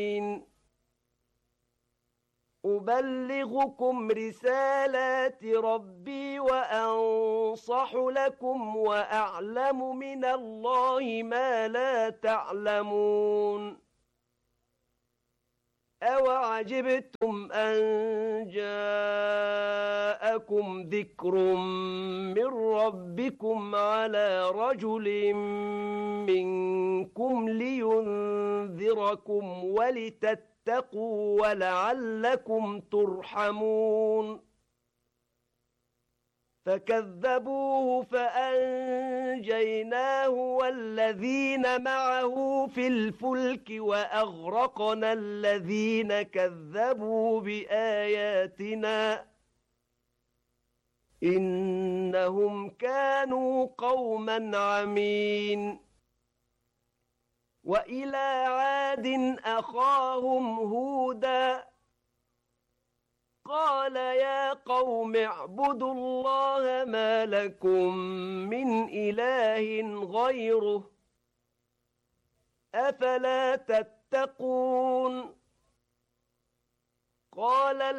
أبلغكم رسالات ربي وأنصح لكم وأعلم من الله ما لا تعلمون أوعجبتم أن جاءكم ذكر من ربكم على رجل منكم لينذركم ولتتقوا ولعلكم ترحمون فكذبوه فأنجيناه والذين معه في الفلك وأغرقنا الذين كذبوا بآياتنا إنهم كانوا قوما عمين وإلى عاد أخاهم هودا قال يا قوم اعبدوا الله ما لكم من إله غيره أفلا تتقون قال